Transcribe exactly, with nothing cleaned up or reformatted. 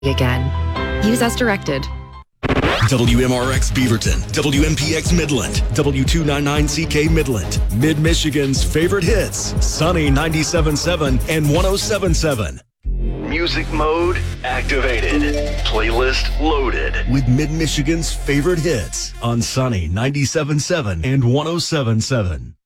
again. Use as directed. W M R X Beaverton, W M P X Midland, W two ninety-nine C K Midland, Mid-Michigan's favorite hits, Sunny ninety-seven point seven and one oh seven point seven. Music mode activated. Playlist loaded. With Mid-Michigan's favorite hits on Sunny ninety-seven point seven and one oh seven point seven.